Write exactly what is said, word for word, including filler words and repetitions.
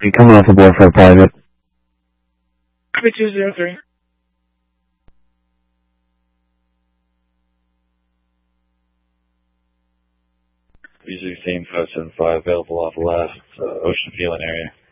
You coming off the board for a private. Copy two zero three. User same five seven five available off the last uh, Ocean Feeling area.